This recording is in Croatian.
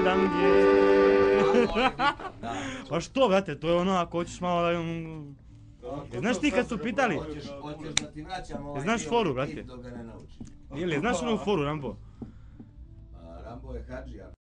gledam gdje. Da. Pa što, brate, to je ono ako hoćeš malo da... Znaš ti kad su pitali? Hoćeš da ti vraćam ovaj Znaš dio foru, tip brate? dok ga ne naučiš. Ili, znaš onu foru, Rambo? Rambo je hadžija.